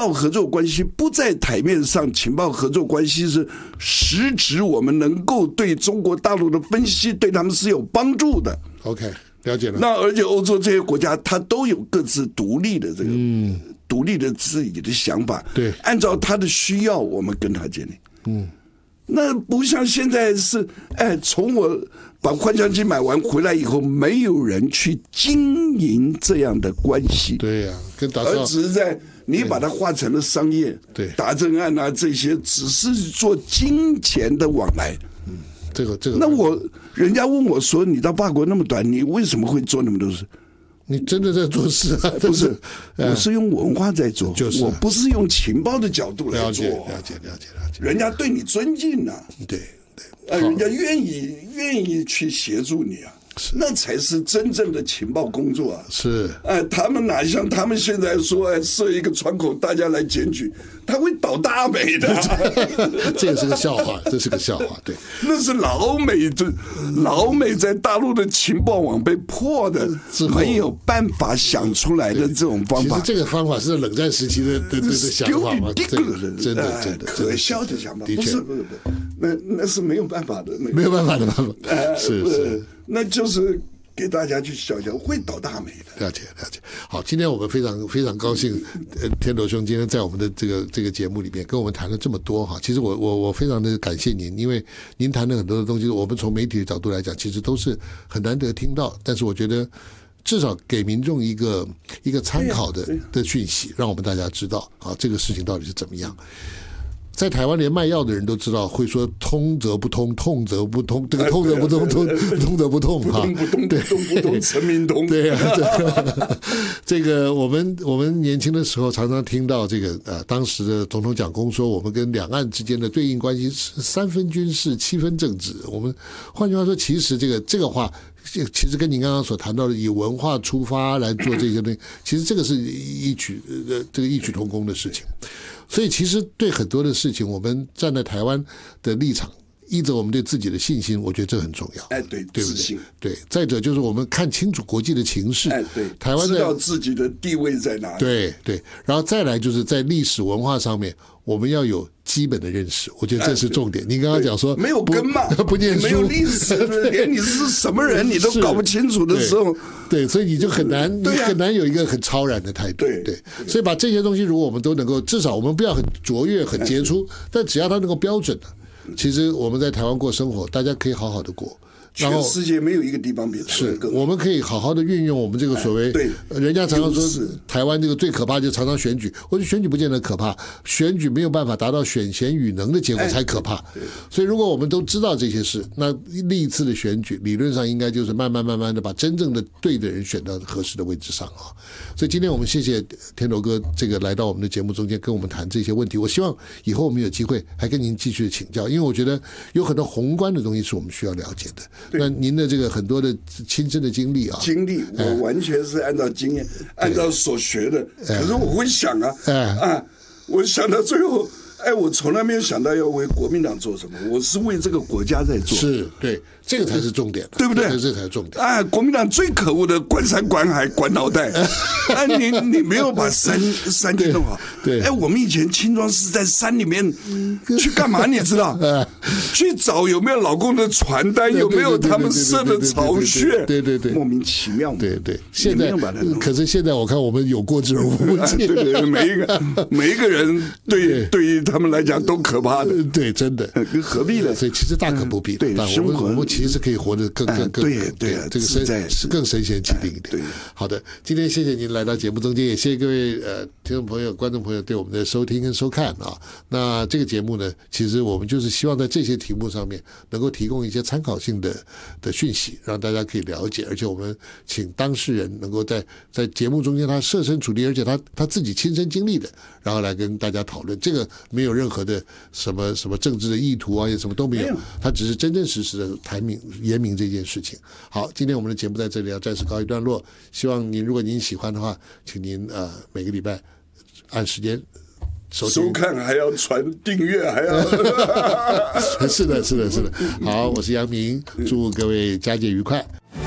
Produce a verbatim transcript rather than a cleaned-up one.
报合作关系不在台面上，情报合作关系是实质我们能够对中国大陆的分析对他们是有帮助的。 OK， 了解了。 那而且欧洲这些国家它都有各自独立的这个、嗯、独立的自己的想法， 对， 按照他的需要我们跟他建立。嗯，那不像现在是，哎，从我把换相机买完回来以后，没有人去经营这样的关系。 对呀、啊，跟打而只是在你把它化成了商业， 对， 打证案啊这些，只是做金钱的往来。 嗯，这个这个。 那我人家问我说：“你到法国那么短，你为什么会做那么多事？” 你真的在做事啊？ 不是，我是用文化在做， 就是我不是用情报的角度来做。 了解，了解，了解，了解。 人家对你尊敬啊， 对对， 呃，人家愿意愿意去协助你啊，那才是真正的情报工作啊。 是， 哎，他们哪像他们现在说，哎，设一个窗口，大家来检举，他会倒大霉的。 这个是个笑话，这是个笑话，对。 那是老美的，老美在大陆的情报网被破的，没有办法想出来的这种方法。 其实这个方法是冷战时期的的的的想法嘛，这个真的真的可笑的想法，不是不是不是，那那是没有办法的， 没有办法的办法，是是， 那就是给大家去想想，会倒大霉的。 了解了解。好，今天我们非常非常高兴，呃，天罗兄今天在我们的这个这个节目里面跟我们谈了这么多哈。其实我我我非常的感谢您，因为您谈的很多的东西，我们从媒体的角度来讲，其实都是很难得听到。但是我觉得至少给民众一个一个参考的的讯息，让我们大家知道啊，这个事情到底是怎么样。在台湾连卖药的人都知道，会说通则不通，痛则不通，这个痛则不通，通通则不痛哈， 不通不通不通，陈明通。 对啊，这个这个我们我们年轻的时候常常听到这个呃，当时的总统蒋公说，我们跟两岸之间的对应关系是三分军事，七分政治。我们换句话说，其实这个这个话。其实跟您刚刚所谈到的以文化出发来做这些东西，其实这个是异曲呃这个异曲同工的事情。所以其实对很多的事情，我们站在台湾的立场，依着我们对自己的信心，我觉得这很重要。 哎，对， 对不自信。 对，再者就是我们看清楚国际的情势， 哎，对， 台湾知道自己的地位在哪里。 对对，然后再来就是在历史文化上面，我们要有基本的认识，我觉得这是重点。您刚刚讲说没有根嘛， 不念书， 没有历史，连你是什么人你都搞不清楚的时候， 对，所以你就很难，你很难有一个很超然的态度。 对对，所以把这些东西，如果我们都能够，至少我们不要很卓越、很杰出，但只要它能够标准的，其实我们在台湾过生活，大家可以好好的过。然后全世界没有一个地方比台湾更好。 我们可以好好的运用我们这个所谓， 对， 人家常常说台湾这个最可怕就常常选举，我觉得选举不见得可怕，选举没有办法达到选贤与能的结果才可怕。所以如果我们都知道这些事，那历次的选举理论上应该就是慢慢慢慢的把真正的对的人选到合适的位置上啊。所以今天我们谢谢天罗哥这个来到我们的节目中间跟我们谈这些问题，我希望以后我们有机会还跟您继续请教，因为我觉得有很多宏观的东西是我们需要了解的。那您的这个很多的亲身的经历啊， 经历我完全是按照经验，按照所学的。可是我会想啊，啊，我想到最后，哎，我从来没有想到要为国民党做什么，我是为这个国家在做。 是，对，这个才是重点， 对不对？ 这才是重点。 啊，国民党最可恶的管山管海管脑袋，哎，你你没有把山山给弄好。 对， 哎，我们以前青庄是在山里面去干嘛？你知道？去找有没有老公的传单，有没有他们设的巢穴？ 对对对， 莫名其妙。 对对，现在可是现在我看我们有过之而无不及。 对对，每一个每一个人对对于他们来讲都可怕的。 对，真的， 何必呢？ 所以其实大可不必。 对，生活我们其实可以活得更更更对对， 这个神是更神闲气定一点。 对， 好的，今天谢谢您来到节目中间，也谢谢各位呃听众朋友、观众朋友对我们的收听跟收看啊。那这个节目呢，其实我们就是希望在这些题目上面能够提供一些参考性的的讯息，让大家可以了解，而且我们请当事人能够在在节目中间他设身处地，而且他他自己亲身经历的，然后来跟大家讨论。这个没有任何的什么什么政治的意图啊，也什么都没有，他只是真真实实的谈明言明这件事情。好，今天我们的节目在这里要暂时告一段落，希望您如果您喜欢的话，请您呃每个礼拜按时间收收看，还要传订阅，还要是的，是的，是的。好，我是杨明，祝各位佳节愉快。